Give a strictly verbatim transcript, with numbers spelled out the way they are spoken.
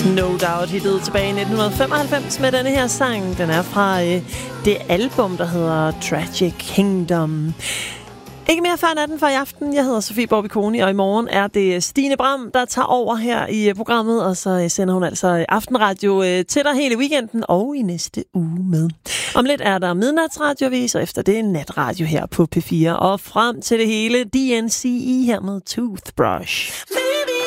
No Doubt hittede tilbage i nitten femoghalvfems med denne her sang. Den er fra øh, det album, der hedder Tragic Kingdom. Ikke mere før natten for i aften. Jeg hedder Sofie Borbiconi, og i morgen er det Stine Bram, der tager over her i programmet, og så sender hun altså aftenradio til dig hele weekenden og i næste uge med. Om lidt er der midnatsradiovis, og efter det er natradio her på P fire. Og frem til det hele, D N C E her med Toothbrush.